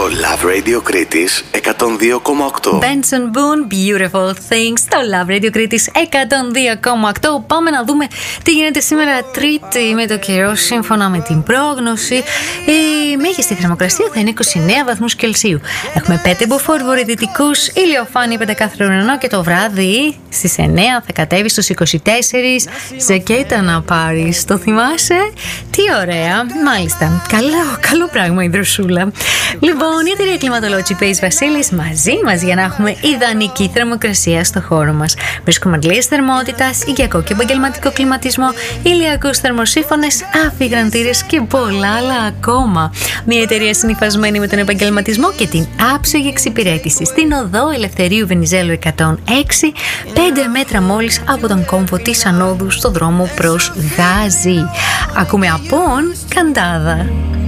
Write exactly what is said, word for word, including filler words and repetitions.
Love Radio Κρήτης εκατόν δύο κόμμα οκτώ. Benson Boone, Beautiful Things, στο Love Radio Κρήτης εκατόν δύο κόμμα οκτώ. Πάμε να δούμε τι γίνεται σήμερα Τρίτη με το καιρό. Σύμφωνα με την πρόγνωση, η μέγιστη θερμοκρασία θα είναι είκοσι εννέα βαθμούς Κελσίου. Έχουμε πέντε μποφόρ βορειοδυτικούς, ηλιοφάνεια πεντακάθαρο ουρανό και το βράδυ στις εννέα θα κατέβει στους είκοσι τέσσερα. Ζακέτα να πάρεις, το θυμάσαι? Τι ωραία, μάλιστα. Καλό, καλό πράγμα η δροσούλα. Λοιπόν, η εταιρεία κλιματολόγηση Pace Βασίλης μαζί μας για να έχουμε ιδανική θερμοκρασία στο χώρο μας. Βρίσκουμε αντλίες θερμότητας, οικιακό και επαγγελματικό κλιματισμό, ηλιακούς θερμοσύφωνες, αφιγραντήρες και πολλά άλλα ακόμα. Μια εταιρεία συνυφασμένη με τον επαγγελματισμό και την άψογη εξυπηρέτηση στην οδό Ελευθερίου Βενιζέλου εκατόν έξι, πέντε μέτρα μόλις από τον κόμβο της ανόδου στο δρόμο προς Γάζι. Ακούμε Απόν, Καντάδα.